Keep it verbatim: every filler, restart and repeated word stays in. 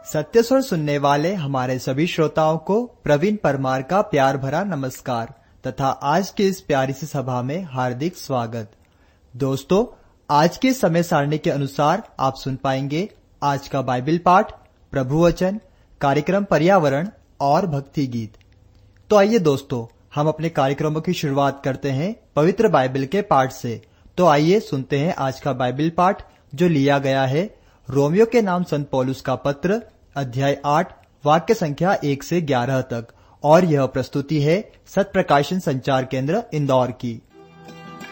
सत्य स्वर सुनने वाले हमारे सभी श्रोताओं को प्रवीण परमार का प्यार भरा नमस्कार तथा आज के इस प्यारी सी सभा में हार्दिक स्वागत। दोस्तों, आज के समय सारणी के अनुसार आप सुन पाएंगे आज का बाइबल पाठ, प्रभु वचन, कार्यक्रम पर्यावरण और भक्ति गीत। तो आइए दोस्तों, हम अपने कार्यक्रमों की शुरुआत करते हैं पवित्र बाइबल के पाठ से। तो आइए सुनते हैं आज का बाइबल पाठ जो लिया गया है रोमियो के नाम संत पौलुस का पत्र, अध्याय आठ, वाक्य संख्या एक से ग्यारह तक, और यह प्रस्तुति है सत्य प्रकाशन संचार केंद्र इंदौर की।